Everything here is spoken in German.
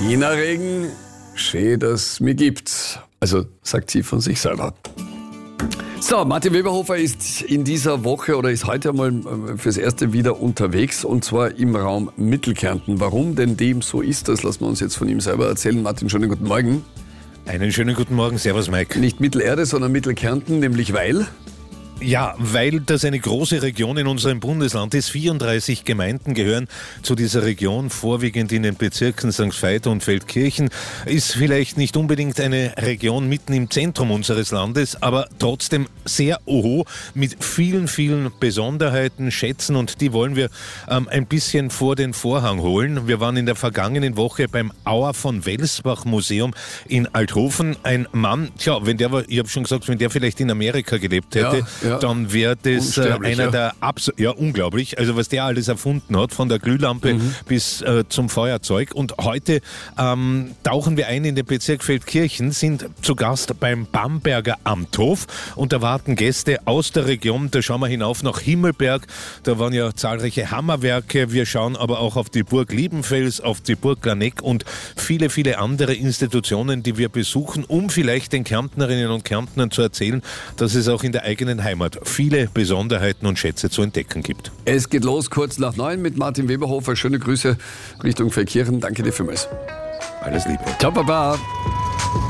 Jener Regen, schön, dass es mir gibt. Also sagt sie von sich selber. So, Martin Weberhofer ist in dieser Woche oder ist heute einmal fürs Erste wieder unterwegs und zwar im Raum Mittelkärnten. Warum denn dem so ist, das lassen wir uns jetzt von ihm selber erzählen. Martin, schönen guten Morgen. Einen schönen guten Morgen, servus Mike. Nicht Mittelerde, sondern Mittelkärnten, nämlich weil... Ja, weil das eine große Region in unserem Bundesland ist. 34 Gemeinden gehören zu dieser Region, vorwiegend in den Bezirken St. Veit und Feldkirchen. Ist vielleicht nicht unbedingt eine Region mitten im Zentrum unseres Landes, aber trotzdem sehr mit vielen, vielen Besonderheiten, Schätzen und die wollen wir ein bisschen vor den Vorhang holen. Wir waren in der vergangenen Woche beim Auer von Welsbach Museum in Althofen. Ein Mann, ich habe schon gesagt, wenn der vielleicht in Amerika gelebt hätte, dann wäre das einer der unglaublich, also was der alles erfunden hat, von der Glühlampe bis zum Feuerzeug. Und heute tauchen wir ein in den Bezirk Feldkirchen, sind zu Gast beim Bamberger Amthof und da warten Gäste aus der Region. Da schauen wir hinauf nach Himmelberg, da waren ja zahlreiche Hammerwerke. Wir schauen aber auch auf die Burg Liebenfels, auf die Burg Glaneck und viele, viele andere Institutionen, die wir besuchen, um vielleicht den Kärntnerinnen und Kärntnern zu erzählen, dass es auch in der eigenen Heimat viele Besonderheiten und Schätze zu entdecken gibt. Es geht los kurz nach 9 mit Martin Weberhofer. Schöne Grüße Richtung Feldkirchen. Danke dir vielmals. Alles Liebe. Ciao, Baba.